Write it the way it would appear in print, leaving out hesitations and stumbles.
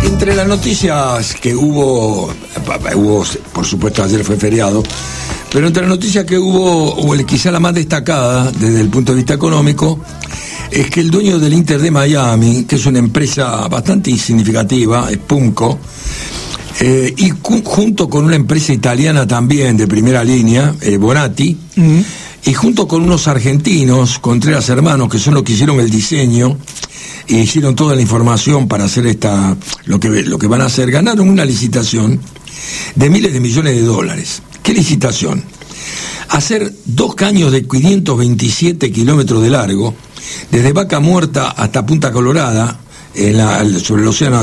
Entre las noticias que hubo, por supuesto ayer fue feriado, pero entre las noticias que hubo, quizá la más destacada desde el punto de vista económico, es que el dueño del Inter de Miami, que es una empresa bastante significativa, es Pumco, y junto con una empresa italiana también de primera línea, Bonatti, y junto con unos argentinos, Contreras Hermanos, que son los que hicieron el diseño y hicieron toda la información para hacer lo que van a hacer, ganaron una licitación de miles de millones de dólares. ¿Qué licitación? Hacer 2 caños de 527 kilómetros de largo, desde Vaca Muerta hasta Punta Colorada, sobre el océano